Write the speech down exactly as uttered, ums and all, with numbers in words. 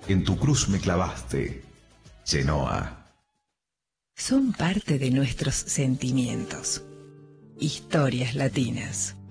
en tu cruz me clavaste, Genoa. Son parte de nuestros sentimientos. Historias latinas.